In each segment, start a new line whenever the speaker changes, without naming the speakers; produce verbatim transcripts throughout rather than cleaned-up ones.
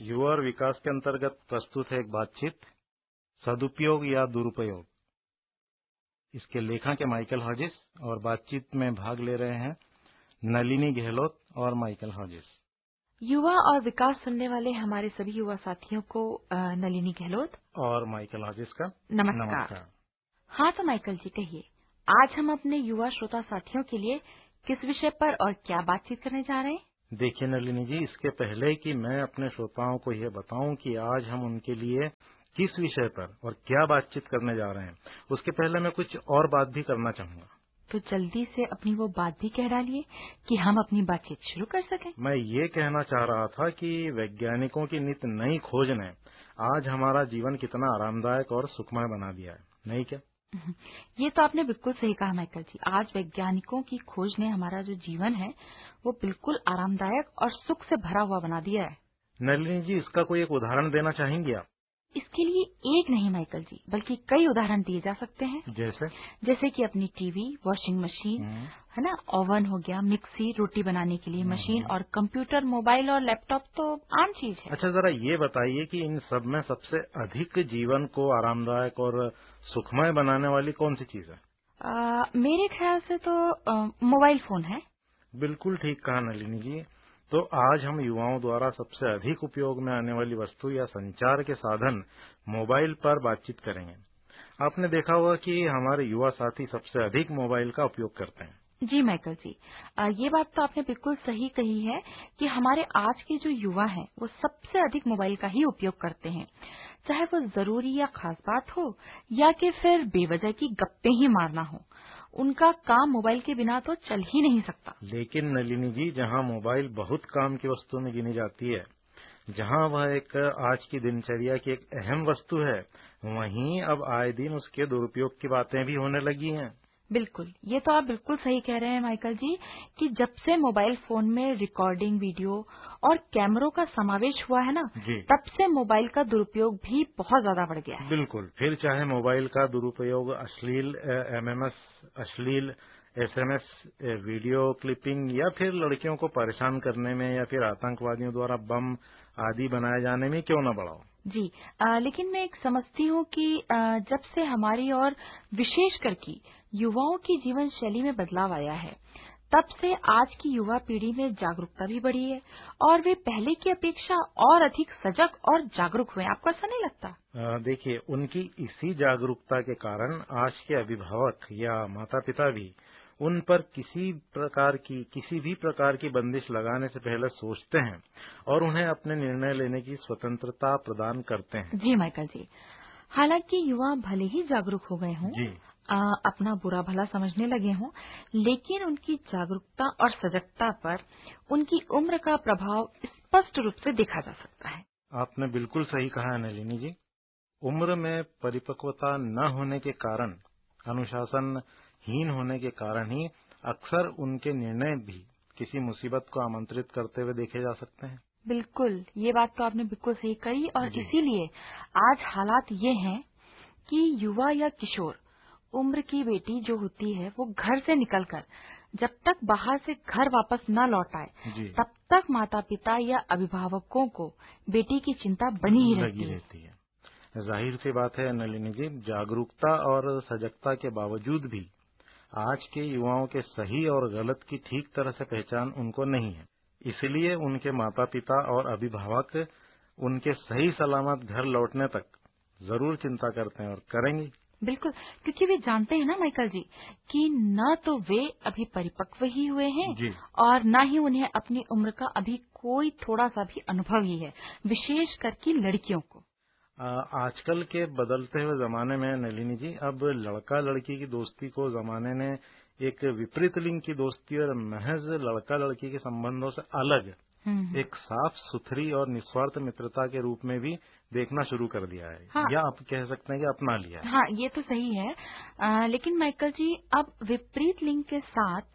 युवा और विकास के अंतर्गत प्रस्तुत है एक बातचीत, सदुपयोग या दुरुपयोग। इसके लेखक है माइकल हॉजिस और बातचीत में भाग ले रहे हैं नलिनी गहलोत और माइकल हॉजिस।
युवा और विकास सुनने वाले हमारे सभी युवा साथियों को नलिनी गहलोत
और माइकल हॉजिस का
नमस्कार।
नमस्कार।
हाँ तो माइकल जी कहिए, आज हम अपने युवा श्रोता साथियों के लिए किस विषय पर और क्या बातचीत करने जा रहे हैं?
देखिए नलिनी जी, इसके पहले कि मैं अपने श्रोताओं को यह बताऊं कि आज हम उनके लिए किस विषय पर और क्या बातचीत करने जा रहे हैं, उसके पहले मैं कुछ और बात भी करना चाहूंगा।
तो जल्दी से अपनी वो बात भी कह डालिए कि हम अपनी बातचीत शुरू कर सकें।
मैं ये कहना चाह रहा था कि वैज्ञानिकों की नित नई खोज ने आज हमारा जीवन कितना आरामदायक और सुखमय बना दिया है, नहीं क्या?
ये तो आपने बिल्कुल सही कहा माइकल जी। आज वैज्ञानिकों की खोज ने हमारा जो जीवन है वो बिल्कुल आरामदायक और सुख से भरा हुआ बना दिया है।
नलिनी जी, इसका कोई एक उदाहरण देना चाहेंगी आप?
इसके लिए एक नहीं माइकल जी, बल्कि कई उदाहरण दिए जा सकते हैं।
जैसे
जैसे कि अपनी टीवी, वॉशिंग मशीन, है ना, ओवन हो गया, मिक्सी, रोटी बनाने के लिए मशीन और कंप्यूटर, मोबाइल और लैपटॉप तो आम चीज है।
अच्छा, जरा ये बताइए कि इन सब में सबसे अधिक जीवन को आरामदायक और सुखमय बनाने वाली कौन सी चीज है?
आ, मेरे ख्याल से तो आ, मोबाइल फोन है।
बिल्कुल ठीक कहा नलिनी जी। तो आज हम युवाओं द्वारा सबसे अधिक उपयोग में आने वाली वस्तु या संचार के साधन मोबाइल पर बातचीत करेंगे। आपने देखा होगा कि हमारे युवा साथी सबसे अधिक मोबाइल का उपयोग करते हैं।
जी माइकल जी, आ, ये बात तो आपने बिल्कुल सही कही है कि हमारे आज के जो युवा हैं वो सबसे अधिक मोबाइल का ही उपयोग करते हैं, चाहे वो जरूरी या खास बात हो या कि फिर बेवजह की गप्पे ही मारना हो। उनका काम मोबाइल के बिना तो चल ही नहीं सकता।
लेकिन नलिनी जी, जहां मोबाइल बहुत काम की वस्तु में गिनी जाती है, जहां वह एक आज की दिनचर्या की एक अहम वस्तु है, वहीं अब आए दिन उसके दुरुपयोग की बातें भी होने लगी हैं।
बिल्कुल, ये तो आप बिल्कुल सही कह रहे हैं माइकल जी कि जब से मोबाइल फोन में रिकॉर्डिंग, वीडियो और कैमरों का समावेश हुआ है ना, तब से मोबाइल का दुरुपयोग भी बहुत ज्यादा बढ़ गया है।
बिल्कुल, फिर चाहे मोबाइल का दुरुपयोग अश्लील एमएमएस, अश्लील एसएमएस, वीडियो क्लिपिंग या फिर लड़कियों को परेशान करने में या फिर आतंकवादियों द्वारा बम आदि बनाए जाने में क्यों न बढ़ा हो।
जी, आ, लेकिन मैं एक समझती हूँ कि आ, जब से हमारी और विशेषकर की युवाओं की जीवन शैली में बदलाव आया है, तब से आज की युवा पीढ़ी में जागरूकता भी बढ़ी है और वे पहले की अपेक्षा और अधिक सजग और जागरूक हुए। आपको ऐसा नहीं लगता?
देखिए, उनकी इसी जागरूकता के कारण आज के अभिभावक या माता पिता भी उन पर किसी प्रकार की किसी भी प्रकार की बंदिश लगाने से पहले सोचते हैं और उन्हें अपने निर्णय लेने की स्वतंत्रता प्रदान करते हैं।
जी माइकल जी, हालांकि युवा भले ही जागरूक हो गए हों, अपना बुरा भला समझने लगे हों, लेकिन उनकी जागरूकता और सजगता पर उनकी उम्र का प्रभाव स्पष्ट रूप से देखा जा सकता है।
आपने बिल्कुल सही कहा है नलिनी जी। उम्र में परिपक्वता न होने के कारण, अनुशासनहीन होने के कारण ही अक्सर उनके निर्णय भी किसी मुसीबत को आमंत्रित करते हुए देखे जा सकते हैं।
बिल्कुल, ये बात तो आपने बिल्कुल सही कही और इसीलिए आज हालात ये हैं कि युवा या किशोर उम्र की बेटी जो होती है वो घर से निकलकर जब तक बाहर से घर वापस न लौट आए, तब तक माता पिता या अभिभावकों को बेटी की चिंता बनी ही रहती,
रहती है। जाहिर सी बात है नलिनी जी, जागरूकता और सजगता के बावजूद भी आज के युवाओं के सही और गलत की ठीक तरह से पहचान उनको नहीं है। इसलिए उनके माता पिता और अभिभावक उनके सही सलामत घर लौटने तक जरूर चिंता करते हैं और करेंगे।
बिल्कुल, क्योंकि वे जानते हैं ना माइकल जी कि न तो वे अभी परिपक्व ही हुए हैं और न ही उन्हें अपनी उम्र का अभी कोई थोड़ा सा भी अनुभव ही है, विशेष करके लड़कियों को।
आजकल के बदलते हुए जमाने में नलिनी जी, अब लड़का लड़की की दोस्ती को जमाने ने एक विपरीत लिंग की दोस्ती और महज लड़का लड़की के संबंधों से अलग एक साफ सुथरी और निस्वार्थ मित्रता के रूप में भी देखना शुरू कर दिया है। हाँ। या आप कह सकते हैं कि अपना लिया है।
हाँ, ये तो सही है। आ, लेकिन माइकल जी, अब विपरीत लिंग के साथ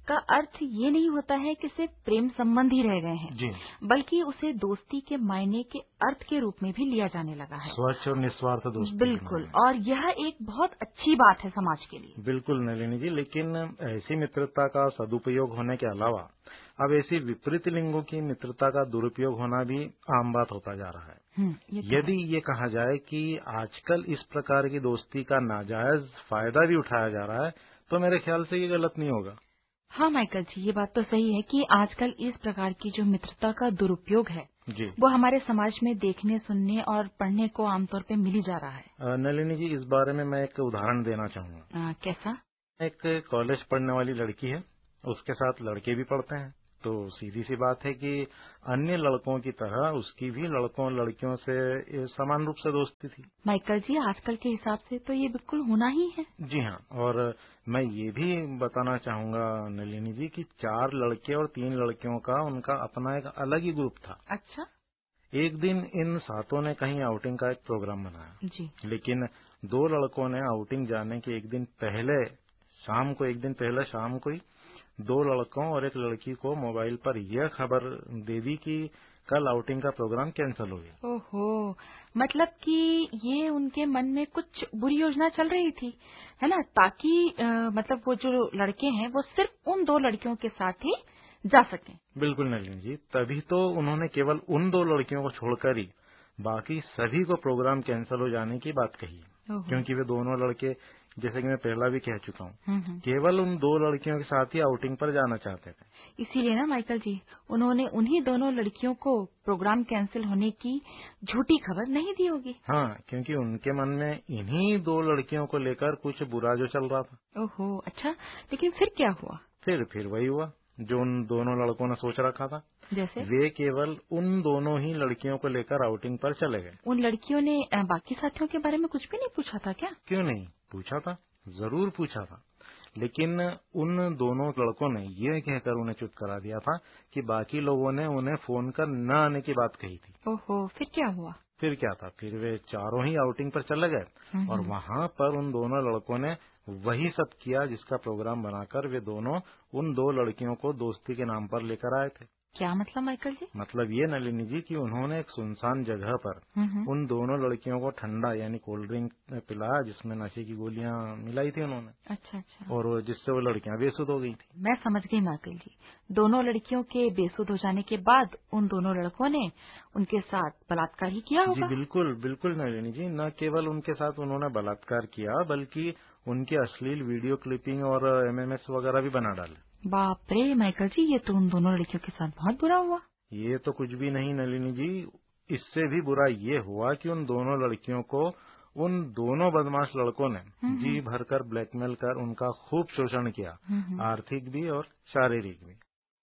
का अर्थ ये नहीं होता है कि सिर्फ प्रेम संबंध ही रह गए हैं,
जी,
बल्कि उसे दोस्ती के मायने के अर्थ के रूप में भी लिया जाने लगा है।
स्वच्छ और निस्वार्थ दोस्ती।
बिल्कुल, और यह एक बहुत अच्छी बात है समाज के लिए।
बिल्कुल नलिनी जी, लेकिन ऐसी मित्रता का सदुपयोग होने के अलावा अब ऐसी विपरीत लिंगों की मित्रता का दुरुपयोग होना भी आम बात होता जा रहा है।
ये तो
यदि
है।
ये कहा जाए कि आजकल इस प्रकार की दोस्ती का नाजायज फायदा भी उठाया जा रहा है, तो मेरे ख्याल से ये गलत नहीं होगा।
हाँ माइकल जी, ये बात तो सही है कि आजकल इस प्रकार की जो मित्रता का दुरुपयोग है
जी,
वो हमारे समाज में देखने, सुनने और पढ़ने को आमतौर पे मिल ही जा रहा है।
अ, नलिनी जी, इस बारे में मैं एक उदाहरण देना चाहूंगा।
आ, कैसा?
एक कॉलेज पढ़ने वाली लड़की है, उसके साथ लड़के भी पढ़ते हैं, तो सीधी सी बात है कि अन्य लड़कों की तरह उसकी भी लड़कों लड़कियों से समान रूप से दोस्ती थी।
माइकल जी, आजकल के हिसाब से तो ये बिल्कुल होना ही है।
जी हाँ, और मैं ये भी बताना चाहूंगा नलिनी जी कि चार लड़के और तीन लड़कियों का उनका अपना एक अलग ही ग्रुप था।
अच्छा।
एक दिन इन सातों ने कहीं आउटिंग का एक प्रोग्राम बनाया,
जी।
लेकिन दो लड़कों ने आउटिंग जाने के एक दिन पहले शाम को एक दिन पहले शाम को ही दो लड़कों और एक लड़की को मोबाइल पर यह खबर दे दी कि कल आउटिंग का प्रोग्राम कैंसिल हो गया।
ओहो, मतलब कि ये उनके मन में कुछ बुरी योजना चल रही थी, है ना, ताकि आ, मतलब वो जो लड़के हैं वो सिर्फ उन दो लड़कियों के साथ ही जा सकें।
बिल्कुल नलिनी जी, तभी तो उन्होंने केवल उन दो लड़कियों को छोड़कर ही बाकी सभी को प्रोग्राम कैंसिल हो जाने की बात कही, क्योंकि वे दोनों लड़के, जैसे कि मैं पहला भी कह चुका हूँ, केवल उन दो लड़कियों के साथ ही आउटिंग पर जाना चाहते थे।
इसीलिए ना माइकल जी, उन्होंने उन्हीं दोनों लड़कियों को प्रोग्राम कैंसिल होने की झूठी खबर नहीं दी होगी।
हाँ, क्योंकि उनके मन में इन्हीं दो लड़कियों को लेकर कुछ बुरा जो चल रहा था।
ओहो, अच्छा, लेकिन फिर क्या हुआ?
फिर फिर वही हुआ जो उन दोनों लड़कों ने सोच रखा था।
जैसे?
वे केवल उन दोनों ही लड़कियों को लेकर आउटिंग पर चले गए।
उन लड़कियों ने अ, बाकी साथियों के बारे में कुछ भी नहीं पूछा था क्या?
क्यों नहीं, पूछा था, जरूर पूछा था, लेकिन उन दोनों लड़कों ने यह कहकर उन्हें चुप करा दिया था कि बाकी लोगों ने उन्हें फोन कर न आने की बात कही थी।
ओहो, फिर क्या हुआ?
फिर क्या था, फिर वे चारों ही आउटिंग पर चले गए और वहाँ पर उन दोनों लड़कों ने वही सब किया जिसका प्रोग्राम बनाकर वे दोनों उन दो लड़कियों को दोस्ती के नाम पर लेकर आए थे।
क्या मतलब माइकल जी?
मतलब ये नलिनी जी कि उन्होंने एक सुनसान जगह पर उन दोनों लड़कियों को ठंडा यानी कोल्ड ड्रिंक पिलाया जिसमें नशे की गोलियां मिलाई थी उन्होंने।
अच्छा अच्छा।
और जिससे वो लड़कियां बेसुध हो गई थी।
मैं समझ गई माइकल जी, दोनों लड़कियों के बेसुध हो जाने के बाद उन दोनों लड़कों ने उनके साथ बलात्कार ही किया होगा।
जी बिल्कुल बिल्कुल नलिनी जी, न केवल उनके साथ उन्होंने बलात्कार किया बल्कि उनकी अश्लील वीडियो क्लिपिंग और एमएमएस वगैरह भी बना डाले।
बाप रे माइकल जी, ये तो उन दोनों लड़कियों के साथ बहुत बुरा हुआ।
ये तो कुछ भी नहीं नलिनी जी, इससे भी बुरा ये हुआ कि उन दोनों लड़कियों को उन दोनों बदमाश लड़कों ने जी भरकर ब्लैकमेल कर उनका खूब शोषण किया, आर्थिक भी और शारीरिक भी।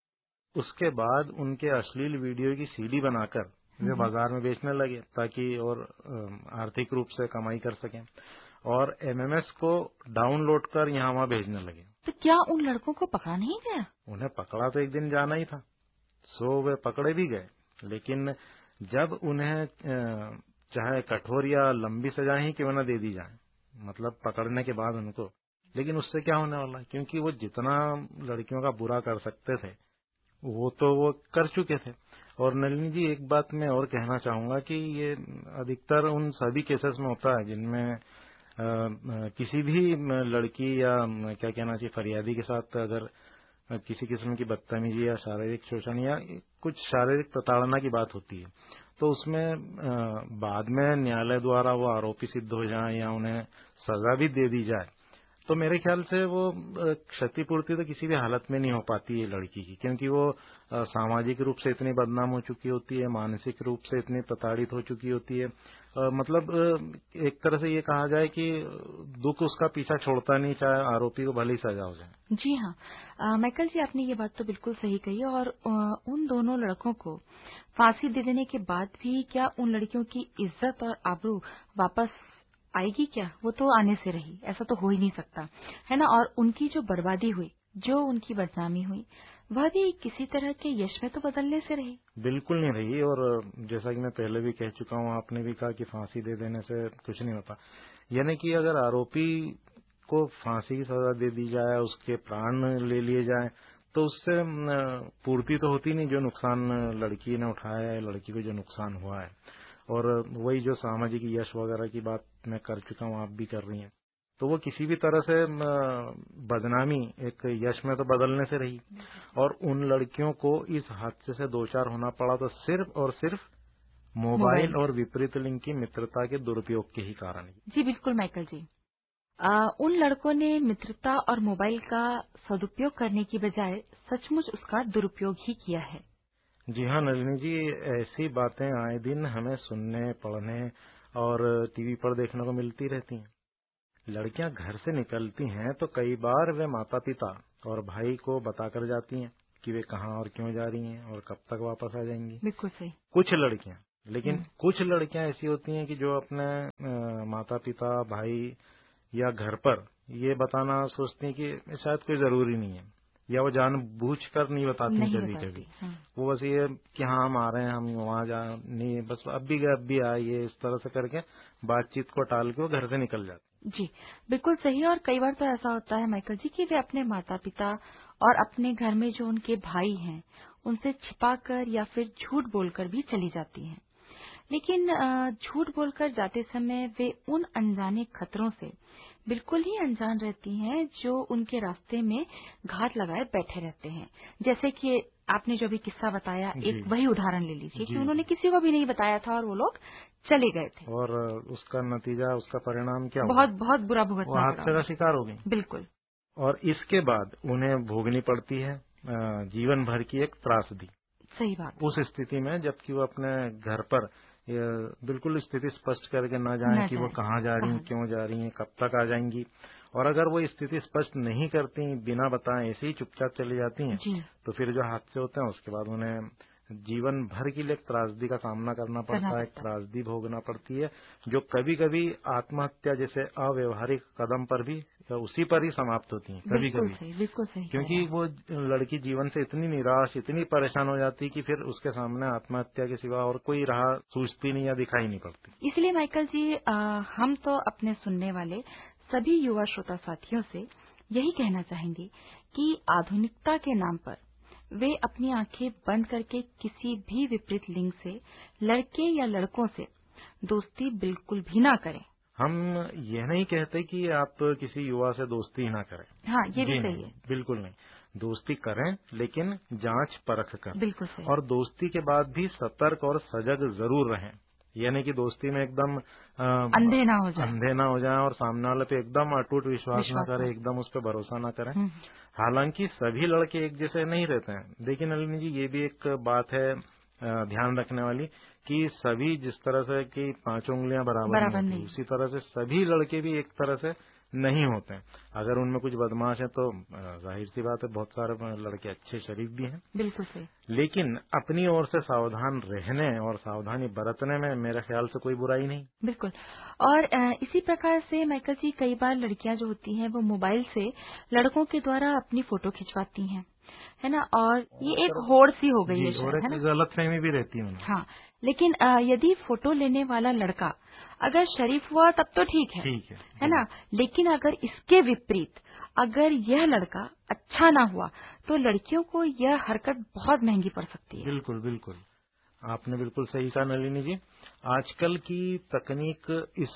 उसके बाद उनके अश्लील वीडियो की सीडी बनाकर वे बाजार में बेचने लगे ताकि और आर्थिक रूप से कमाई कर सकें, और एमएमएस को डाउनलोड कर यहाँ वहाँ भेजने लगे।
तो क्या उन लड़कों को पकड़ा नहीं गया?
उन्हें पकड़ा तो एक दिन जाना ही था, सो वे पकड़े भी गए, लेकिन जब उन्हें चाहे कठोर या लंबी सजा ही क्यों न दे दी जाए, मतलब पकड़ने के बाद उनको, लेकिन उससे क्या होने वाला है, क्योंकि वो जितना लड़कियों का बुरा कर सकते थे वो तो वो कर चुके थे। और नलिनी जी, एक बात मैं और कहना चाहूंगा कि ये अधिकतर उन सभी केसेस में होता है जिनमें किसी भी लड़की या क्या कहना चाहिए फरियादी के साथ अगर किसी किस्म की बदतमीजी या शारीरिक शोषण या कुछ शारीरिक प्रताड़ना की बात होती है, तो उसमें बाद में न्यायालय द्वारा वो आरोपी सिद्ध हो जाए या उन्हें सजा भी दे दी जाए, तो मेरे ख्याल से वो क्षतिपूर्ति तो किसी भी हालत में नहीं हो पाती है लड़की की, क्योंकि वो सामाजिक रूप से इतनी बदनाम हो चुकी होती है, मानसिक रूप से इतनी प्रताड़ित हो चुकी होती है। मतलब एक तरह से ये कहा जाए कि दुख उसका पीछा छोड़ता नहीं, चाहे आरोपी को भले ही सजा हो जाए।
जी हाँ माइकल जी, आपने ये बात तो बिल्कुल सही कही। और आ, उन दोनों लड़कों को फांसी दे देने के बाद भी क्या उन लड़कियों की इज्जत और आबरू वापस आएगी? क्या वो तो आने से रही, ऐसा तो हो ही नहीं सकता, है ना। और उनकी जो बर्बादी हुई, जो उनकी बदनामी हुई, वह भी किसी तरह के यश में तो बदलने से रही? बिल्कुल
नहीं रही। और जैसा कि मैं पहले भी कह चुका हूँ, आपने भी कहा कि फांसी दे देने से कुछ नहीं होता, यानी कि अगर आरोपी को फांसी की सजा दे दी जाए, उसके प्राण ले लिए जाए, तो उससे पूर्ति तो होती नहीं जो नुकसान लड़की ने उठाया है, लड़की को जो नुकसान हुआ है। और वही जो सामाजिक यश वगैरह की बात मैं कर चुका हूँ, आप भी कर रही हैं, तो वो किसी भी तरह से बदनामी एक यश में तो बदलने से रही। और उन लड़कियों को इस हादसे से दो चार होना पड़ा तो सिर्फ और सिर्फ मोबाइल और विपरीत लिंग की मित्रता के दुरुपयोग के ही कारण।
जी बिल्कुल माइकल जी, आ, उन लड़कों ने मित्रता और मोबाइल का सदुपयोग करने की बजाय सचमुच उसका दुरुपयोग ही किया है।
जी हाँ नलिनी जी, ऐसी बातें आए दिन हमें सुनने, पढ़ने और टीवी पर देखने को मिलती रहती हैं। लड़कियां घर से निकलती हैं तो कई बार वे माता पिता और भाई को बताकर जाती हैं कि वे कहाँ और क्यों जा रही हैं और कब तक वापस आ जाएंगी।
बिल्कुल सही।
कुछ लड़कियां, लेकिन कुछ लड़कियां ऐसी होती हैं कि जो अपने माता पिता, भाई या घर पर ये बताना सोचती हैं कि शायद कोई जरूरी नहीं है, या वो जानबूझकर नहीं बताती
नहीं
कभी
बताती,
कभी।
हाँ।
वो बस ये कि हाँ हम आ रहे हैं, हम वहाँ जा नहीं, बस अब भी गए अब भी आए, ये इस तरह से करके बातचीत को टाल के वो घर से निकल जाते।
जी बिल्कुल सही। और कई बार तो ऐसा होता है माइकल जी कि वे अपने माता पिता और अपने घर में जो उनके भाई हैं उनसे छिपाकर या फिर झूठ बोलकर भी चली जाती हैं। लेकिन झूठ बोलकर जाते समय वे उन अनजाने खतरों से बिल्कुल ही अनजान रहती हैं जो उनके रास्ते में घात लगाए बैठे रहते हैं। जैसे कि आपने जो भी किस्सा बताया, एक वही उदाहरण ले लीजिए कि उन्होंने किसी को भी नहीं बताया था और वो लोग चले गए थे
और उसका नतीजा, उसका परिणाम क्या हुआ?
बहुत बहुत बुरा भुगतना पड़ा,
हादसे का शिकार हो गई।
बिल्कुल।
और इसके बाद उन्हें भोगनी पड़ती है जीवन भर की एक त्रासदी।
सही बात।
उस स्थिति में जबकि वो अपने घर पर बिल्कुल स्थिति स्पष्ट करके न जाए कि वो कहाँ जा रही हैं, क्यों जा रही हैं, कब तक आ जाएंगी, और अगर वो स्थिति स्पष्ट नहीं करती, बिना बताए ऐसे ही चुपचाप चली जाती हैं, तो फिर जो हादसे होते हैं उसके बाद उन्हें जीवन भर के लिए त्रासदी का सामना करना पड़ता है, त्रासदी भोगना पड़ती है, जो कभी कभी आत्महत्या जैसे अव्यवहारिक कदम पर भी उसी पर ही समाप्त होती है कभी कभी।
बिल्कुल सही।
क्योंकि वो लड़की जीवन से इतनी निराश, इतनी परेशान हो जाती कि फिर उसके सामने आत्महत्या के सिवा और कोई राह सूझती नहीं या दिखाई नहीं पड़ती।
इसलिए माइकल जी, आ, हम तो अपने सुनने वाले सभी युवा श्रोता साथियों से यही कहना चाहेंगे कि आधुनिकता के नाम पर वे अपनी आंखें बंद करके किसी भी विपरीत लिंग से, लड़के या लड़कों से दोस्ती बिल्कुल भी ना करें।
हम यह नहीं कहते कि आप किसी युवा से दोस्ती ना करें।
हाँ, ये भी सही है।
बिल्कुल नहीं, दोस्ती करें लेकिन जांच परख कर।
बिल्कुल सही।
और दोस्ती के बाद भी सतर्क और सजग जरूर रहें। यानी कि दोस्ती में एकदम
अंधे ना हो जाए,
अंधे ना हो जाए और सामने वाले पे एकदम अटूट विश्वास ना करें, एकदम उस पर भरोसा ना करें। हालांकि सभी लड़के एक जैसे नहीं रहते हैं। देखिए नलिनी जी, ये भी एक बात है ध्यान रखने वाली कि सभी जिस तरह से कि पांच उंगलियां बराबर, बराबर नहीं, नहीं, उसी तरह से सभी लड़के भी एक तरह से नहीं होते हैं। अगर उनमें कुछ बदमाश है तो जाहिर सी बात है बहुत सारे लड़के अच्छे शरीफ भी हैं।
बिल्कुल सही।
लेकिन अपनी ओर से सावधान रहने और सावधानी बरतने में मेरे ख्याल से कोई बुराई नहीं।
बिल्कुल। और इसी प्रकार से माइकल जी, कई बार लड़कियां जो होती हैं वो मोबाइल से लड़कों के द्वारा अपनी फोटो खिंचवाती हैं, है ना, और ये एक होड़ सी हो गई है,
और एक गलतफहमी भी रहती है।
हाँ, लेकिन यदि फोटो लेने वाला लड़का अगर शरीफ हुआ तब तो ठीक है,
ठीक है,
है ना। लेकिन अगर इसके विपरीत अगर यह लड़का अच्छा ना हुआ तो लड़कियों को यह हरकत बहुत महंगी पड़ सकती है।
बिल्कुल बिल्कुल, आपने बिल्कुल सही कहा नलिनी जी। आजकल की तकनीक इस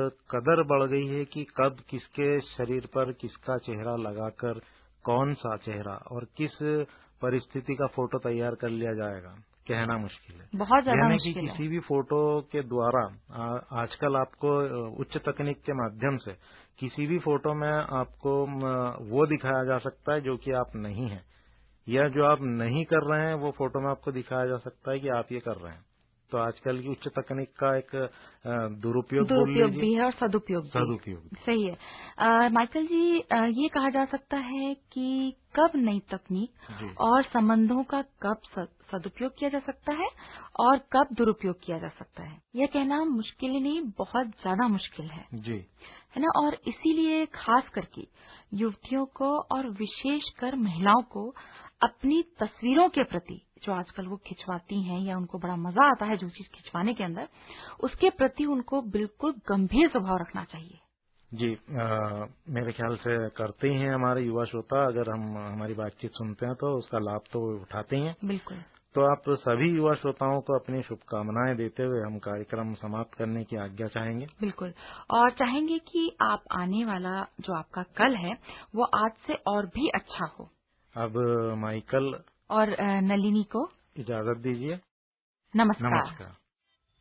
कदर बढ़ गई है कि कब किसके शरीर पर किसका चेहरा लगाकर कौन सा चेहरा और किस परिस्थिति का फोटो तैयार कर लिया जाएगा, कहना मुश्किल है,
बहुत ज्यादा
मुश्किल है। किसी भी फोटो के द्वारा आजकल आपको उच्च तकनीक के माध्यम से किसी भी फोटो में आपको वो दिखाया जा सकता है जो कि आप नहीं हैं, या जो आप नहीं कर रहे हैं वो फोटो में आपको दिखाया जा सकता है कि आप ये कर रहे हैं। तो आजकल की उच्च तकनीक का एक दुरुपयोग
दुरुपयोग भी है और सदुपयोग भी।
सदुपयोग
सही है। आ, माइकल जी, आ, ये कहा जा सकता है कि कब नई तकनीक और संबंधों का कब सदुपयोग किया जा सकता है और कब दुरुपयोग किया जा सकता है, यह कहना मुश्किल ही नहीं, बहुत ज्यादा मुश्किल है
जी,
है ना। और इसीलिए खास करके युवतियों को और विशेषकर महिलाओं को अपनी तस्वीरों के प्रति जो आजकल वो खिंचवाती हैं या उनको बड़ा मजा आता है जो चीज खिंचवाने के अंदर, उसके प्रति उनको बिल्कुल गंभीर स्वभाव रखना चाहिए।
जी, आ, मेरे ख्याल से करते ही हैं हमारे युवा श्रोता। अगर हम हमारी बातचीत सुनते हैं तो उसका लाभ तो वो उठाते ही हैं।
बिल्कुल।
तो आप सभी युवा श्रोताओं को अपनी शुभकामनाएं देते हुए हम कार्यक्रम समाप्त करने की आज्ञा चाहेंगे।
बिल्कुल, और चाहेंगे कि आप आने वाला जो आपका कल है वो आज से और भी अच्छा हो।
अब माइकल
और अ, नलिनी को
इजाजत दीजिए।
नमस्कार।
नमस्कार।